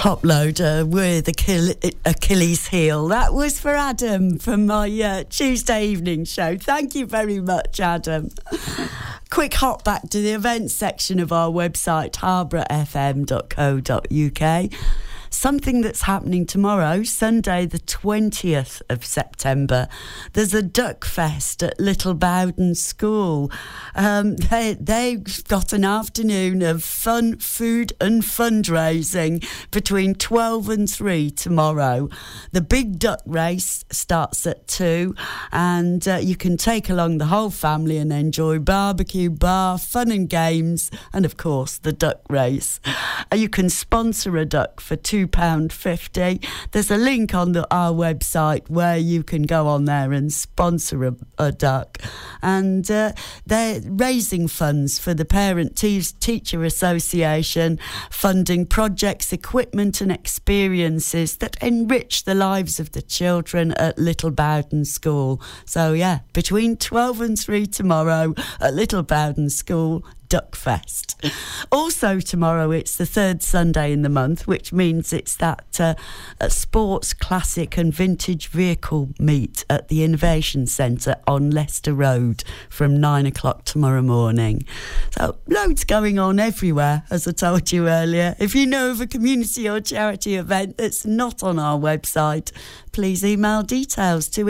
Top loader with Achilles heel. That was for Adam from my Tuesday evening show. Thank you very much, Adam. Quick hop back to the events section of our website, harbourfm.co.uk. Something that's happening tomorrow, Sunday the 20th of September. There's a Duck Fest at Little Bowden School. They've got an afternoon of fun, food and fundraising between 12 and 3 tomorrow. The big duck race starts at 2 and you can take along the whole family and enjoy barbecue, bar, fun and games and, of course, the duck race. You can sponsor a duck for £2.50. There's a link on our website where you can go on there and sponsor a duck. And they're raising funds for the Parent Teacher Association, funding projects, equipment and experiences that enrich the lives of the children at Little Bowden School. So, yeah, between 12 and 3 tomorrow at Little Bowden School, Duck Fest. Also tomorrow it's the third Sunday in the month, which means it's that sports, classic and vintage vehicle meet at the Innovation Centre on Leicester Road from 9 o'clock tomorrow morning. So loads going on everywhere, as I told you earlier. If you know of a community or charity event that's not on our website, please email details to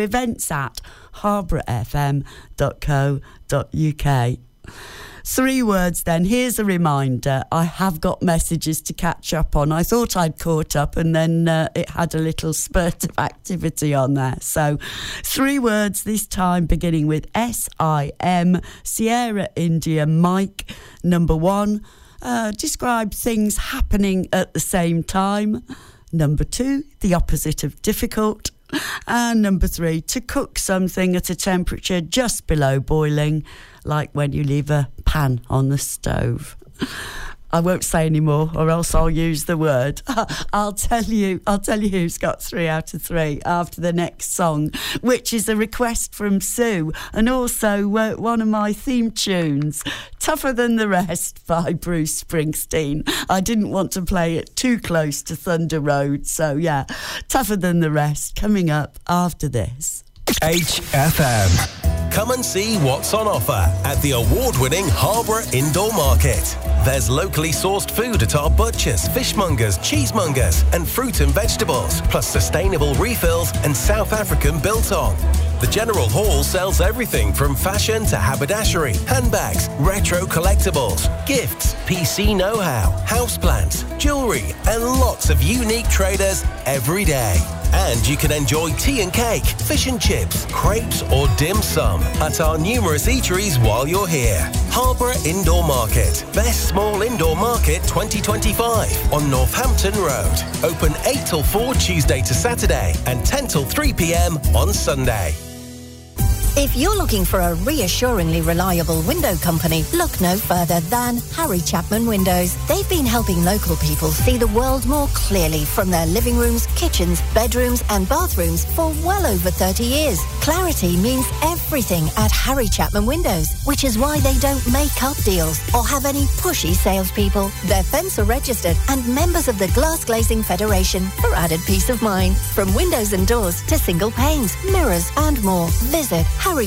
events@harbourfm.co.uk. 3 words then. Here's a reminder. I have got messages to catch up on. I thought I'd caught up and then it had a little spurt of activity on there. So 3 words this time beginning with SIM, Sierra India Mike. Number 1, describe things happening at the same time. Number 2, the opposite of difficult. And number 3, to cook something at a temperature just below boiling, like when you leave a pan on the stove. I won't say any more or else I'll use the word. I'll tell you who's got 3 out of 3 after the next song, which is a request from Sue and also one of my theme tunes, Tougher Than the Rest by Bruce Springsteen. I didn't want to play it too close to Thunder Road, so yeah, Tougher Than the Rest coming up after this. HFM. Come and see what's on offer at the award-winning Harborough Indoor Market. There's locally sourced food at our butchers, fishmongers, cheesemongers and fruit and vegetables, plus sustainable refills and South African biltong. The General Hall sells everything from fashion to haberdashery, handbags, retro collectibles, gifts, PC know-how, houseplants, jewellery and lots of unique traders every day. And you can enjoy tea and cake, fish and chips, crepes or dim sum at our numerous eateries while you're here. Harborough Indoor Market, Best Small Indoor Market 2025 on Northampton Road. Open 8 till 4 Tuesday to Saturday and 10 till 3 p.m. on Sunday. If you're looking for a reassuringly reliable window company, look no further than Harry Chapman Windows. They've been helping local people see the world more clearly from their living rooms, kitchens, bedrooms and bathrooms for well over 30 years. Clarity means everything at Harry Chapman Windows, which is why they don't make up deals or have any pushy salespeople. They're Fencer registered and members of the Glass Glazing Federation for added peace of mind. From windows and doors to single panes, mirrors and more. Visit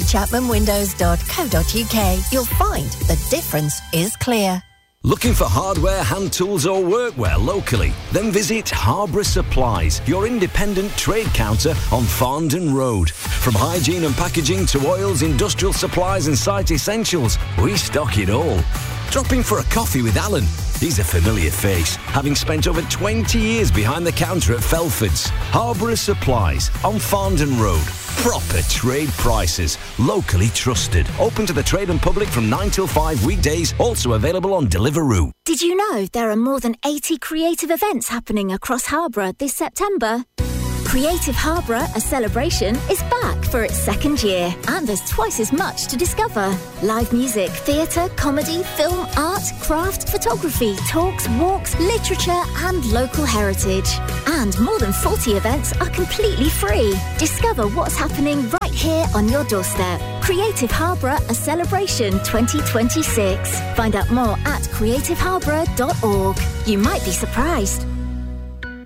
harrychapmanwindows.co.uk. You'll find the difference is clear. Looking for hardware, hand tools or workwear locally? Then visit Harborough Supplies, your independent trade counter on Farndon Road. From hygiene and packaging to oils, industrial supplies and site essentials, we stock it all. Drop in for a coffee with Alan. He's a familiar face, having spent over 20 years behind the counter at Felford's. Harborough Supplies on Farndon Road. Proper trade prices, locally trusted. Open to the trade and public from 9 till 5 weekdays, also available on Deliveroo. Did you know there are more than 80 creative events happening across Harborough this September? Creative Harborough, a celebration, is back for its 2nd year and there's twice as much to discover. Live music, theatre, comedy, film, art, craft, photography, talks, walks, literature and local heritage. And more than 40 events are completely free. Discover what's happening right here on your doorstep. Creative Harborough, a celebration 2026. Find out more at creativeharborough.org. You might be surprised.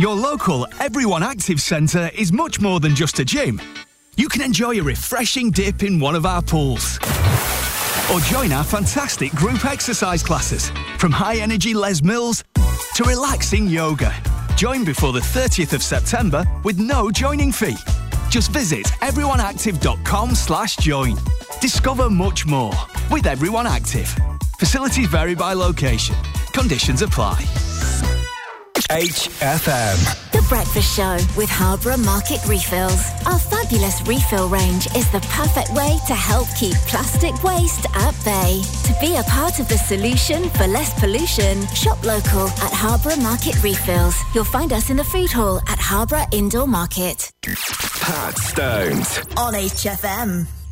Your local Everyone Active Centre is much more than just a gym. You can enjoy a refreshing dip in one of our pools. Or join our fantastic group exercise classes, from high-energy Les Mills to relaxing yoga. Join before the 30th of September with no joining fee. Just visit everyoneactive.com/join. Discover much more with Everyone Active. Facilities vary by location. Conditions apply. HFM. The Breakfast Show with Harborough Market Refills. Our fabulous refill range is the perfect way to help keep plastic waste at bay. To be a part of the solution for less pollution, shop local at Harborough Market Refills. You'll find us in the food hall at Harborough Indoor Market. Pat Stones On HFM.